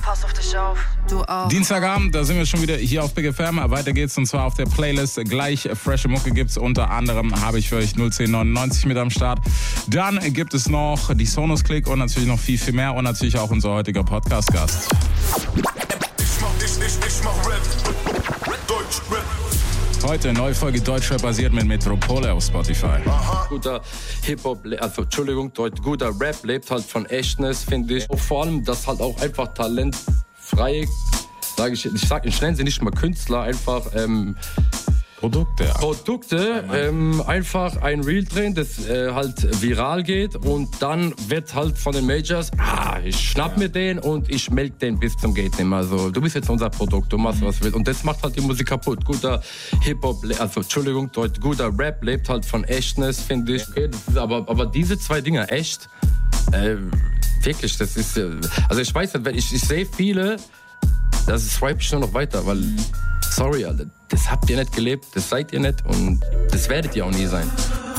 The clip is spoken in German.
Pass auf dich auf, du auch. Dienstagabend, da sind wir schon wieder hier auf Big FM. Weiter geht's und zwar auf der Playlist. Gleich frische Mucke gibt's. Unter anderem habe ich für euch 01099 mit am Start. Dann gibt es noch die Sonos Click und natürlich noch viel, viel mehr. Und natürlich auch unser heutiger Podcast-Gast. Ich mach Rap, Deutschrap. Heute neue Folge Deutschrap basiert mit Metropole auf Spotify. Guter Hip-Hop, also Entschuldigung, guter Rap lebt halt von Echtness, finde ich. Und vor allem, dass halt auch einfach talentfrei, ich nenne sie nicht mal Künstler, einfach Produkte, einfach ein Reel drehen, das halt viral geht und dann wird halt von den Majors, ich schnapp mir den und ich melk den bis zum geht nicht mehr. Also du bist jetzt unser Produkt, du machst was du willst und das macht halt die Musik kaputt. Guter Hip-Hop, also Entschuldigung, guter Rap lebt halt von Echtness, finde ich. Okay, das ist aber diese zwei Dinger, echt, wirklich, das ist, also ich weiß nicht, ich sehe viele, das swipe ich nur noch weiter, weil sorry, Alter, das habt ihr nicht gelebt, das seid ihr nicht und das werdet ihr auch nie sein.